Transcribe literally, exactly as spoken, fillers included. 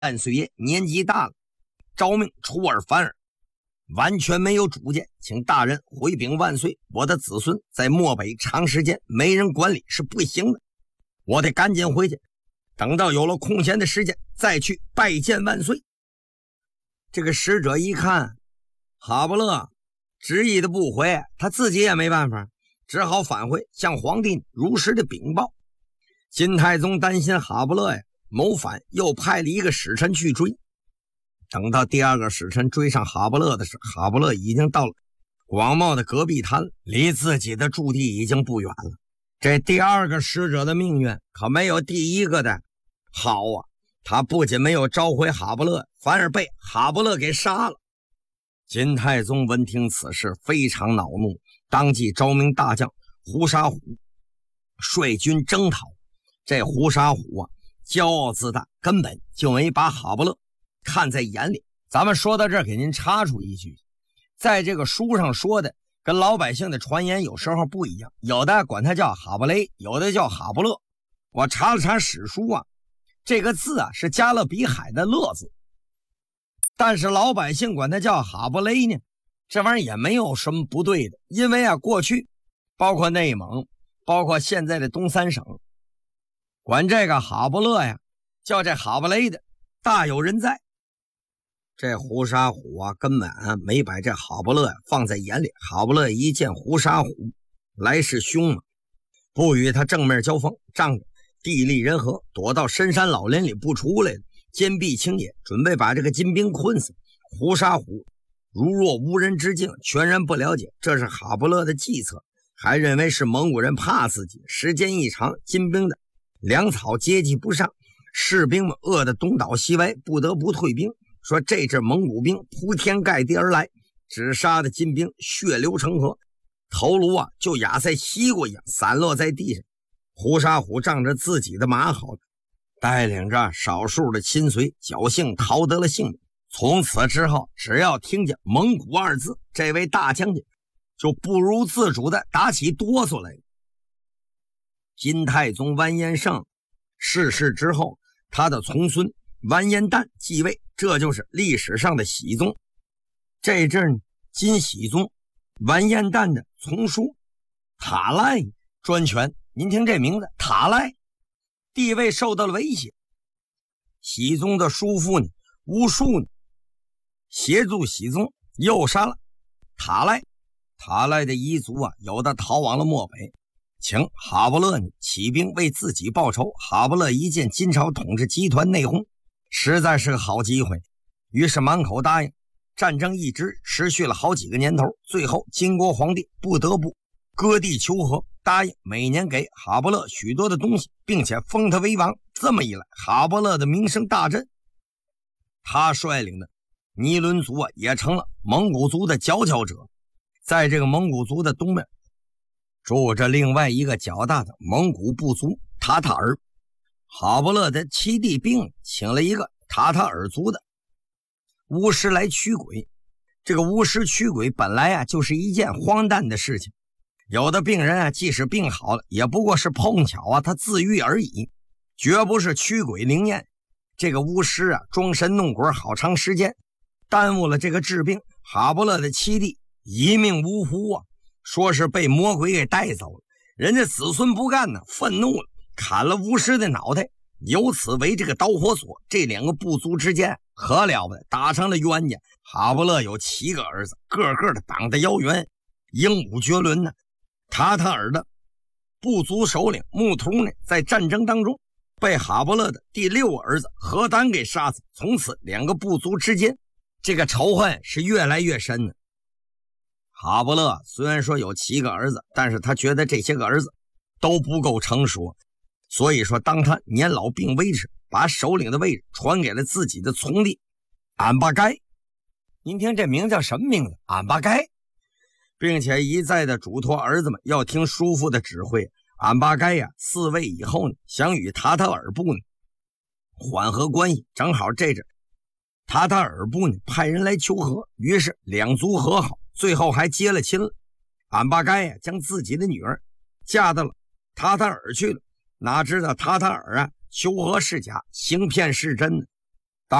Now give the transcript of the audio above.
万岁爷年纪大了，诏命出尔反尔，完全没有主见，请大人回禀万岁，我的子孙在漠北长时间没人管理是不行的，我得赶紧回去，等到有了空闲的时间再去拜见万岁。这个使者一看哈不勒执意的不回，他自己也没办法，只好返回向皇帝如实的禀报。金太宗担心哈不勒呀谋反，又派了一个使臣去追。等到第二个使臣追上哈不勒的时候，哈不勒已经到了广袤的戈壁滩，离自己的驻地已经不远了。这第二个使者的命运可没有第一个的好啊，他不仅没有召回哈不勒，反而被哈不勒给杀了。金太宗闻听此事非常恼怒，当即召命大将胡沙虎率军征讨。这胡沙虎啊骄傲自大，根本就没把哈不勒看在眼里。咱们说到这儿，给您插出一句，在这个书上说的跟老百姓的传言有时候不一样，有的管他叫哈不雷，有的叫哈不勒。我查了查史书啊，这个字啊是加勒比海的勒字，但是老百姓管他叫哈不雷呢，这玩意儿也没有什么不对的。因为啊过去包括内蒙，包括现在的东三省，管这个哈不勒呀叫这哈不雷的大有人在。这胡沙虎啊根本啊没把这哈不勒呀放在眼里。哈不勒一见胡沙虎来势凶猛，不与他正面交锋，仗着地利人和，躲到深山老林里不出来了，坚壁清野，准备把这个金兵困死。胡沙虎如若无人之境，全然不了解这是哈不勒的计策，还认为是蒙古人怕自己。时间一长，金兵的粮草接济不上，士兵们饿得东倒西歪，不得不退兵。说这支蒙古兵铺天盖地而来，只杀的金兵血流成河，头颅啊就压在西瓜一样散落在地上。胡沙虎仗着自己的马好，带领着少数的亲随侥幸逃得了性命。从此之后，只要听见蒙古二字，这位大将军就不由自主的打起哆嗦来。金太宗完颜晟逝世之后，他的从孙完颜旦继位，这就是历史上的熹宗。这阵金熹宗完颜旦的从叔塔赖专权，您听这名字塔赖，地位受到了威胁。熹宗的叔父呢乌术呢协助熹宗诱杀了塔赖。塔赖的遗族啊有的逃往了漠北，请哈不勒呢起兵为自己报仇。哈不勒一见金朝统治集团内讧，实在是个好机会，于是满口答应。战争一直持续了好几个年头，最后金国皇帝不得不割地求和，答应每年给哈不勒许多的东西，并且封他为王。这么一来，哈不勒的名声大振，他率领的尼伦族啊也成了蒙古族的佼佼者。在这个蒙古族的东面住着另外一个较大的蒙古部族塔塔尔。哈不勒的七弟病，请了一个塔塔尔族的巫师来驱鬼。这个巫师驱鬼本来啊就是一件荒诞的事情，有的病人啊即使病好了，也不过是碰巧啊他自愈而已，绝不是驱鬼灵验。这个巫师啊装神弄鬼好长时间，耽误了这个治病。哈不勒的七弟一命呜呼啊，说是被魔鬼给带走了。人家子孙不干呢，愤怒了，砍了巫师的脑袋，由此为这个导火索。这两个部族之间可了不得，打成了冤家。哈不勒有七个儿子，个个的长得妖猿，英武绝伦呢。塔塔尔的部族首领木图呢，在战争当中被哈不勒的第六个儿子何丹给杀死。从此两个部族之间这个仇恨是越来越深的。哈不勒虽然说有七个儿子，但是他觉得这些个儿子都不够成熟，所以说当他年老病危时，把首领的位置传给了自己的从弟俺巴该。您听这名叫什么名字？俺巴该，并且一再的嘱托儿子们要听叔父的指挥。俺巴该呀嗣位以后呢，想与塔塔尔部呢缓和关系，正好这阵塔塔尔部呢派人来求和，于是两族和好，最后还结了亲了。俺巴该呀将自己的女儿嫁到了塔塔尔去了，哪知道塔塔尔啊求和是假，行骗是真的。